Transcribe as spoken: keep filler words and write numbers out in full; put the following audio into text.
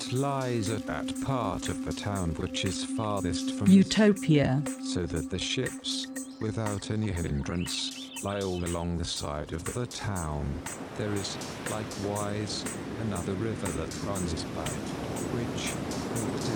It lies at that part of the town which is farthest from Utopia. the sea, so that the ships, without any hindrance, lie all along the side of the town. There is, likewise, another river that runs by it, which, though it